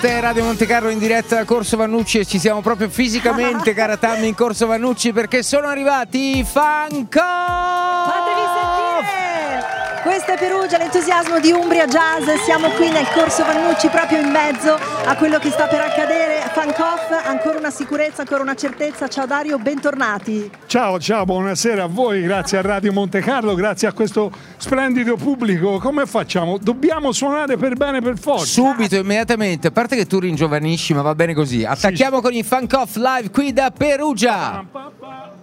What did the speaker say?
Questa è Radio Monte Carlo in diretta da Corso Vannucci e ci siamo proprio fisicamente, cara Tammy, in Corso Vannucci perché sono arrivati i Funk Off! Fatevi sentire! Questa è Perugia, l'entusiasmo di Umbria Jazz. Siamo qui nel Corso Vannucci proprio in mezzo a quello che sta per accadere. Funk Off, ancora una sicurezza, ancora una certezza. Ciao Dario, bentornati. Ciao, buonasera a voi, grazie a Radio Monte Carlo, grazie a questo splendido pubblico. Come facciamo? Dobbiamo suonare per bene per forza. Subito, immediatamente, a parte che tu ringiovanisci, ma va bene così. Attacchiamo con i Funk Off live qui da Perugia.